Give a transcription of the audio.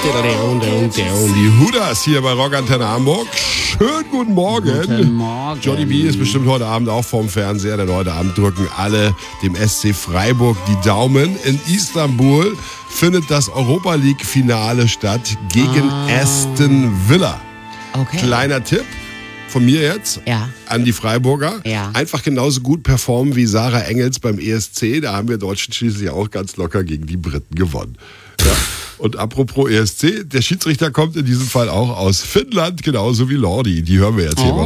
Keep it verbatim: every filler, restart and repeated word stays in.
Die Hudas hier bei Rock Antenne Hamburg. Schönen guten Morgen. Guten Morgen. Johnny B ist bestimmt heute Abend auch vorm Fernseher, denn heute Abend drücken alle dem S C Freiburg die Daumen. In Istanbul findet das Europa League Finale statt gegen Ah. Aston Villa. Okay. Kleiner Tipp von mir jetzt Ja. an die Freiburger. Ja. Einfach genauso gut performen wie Sarah Engels beim E S C. Da haben wir Deutschen schließlich auch ganz locker gegen die Briten gewonnen. Ja. Und apropos E S C, der Schiedsrichter kommt in diesem Fall auch aus Finnland, genauso wie Lordi. Die hören wir jetzt hier Oh. mal.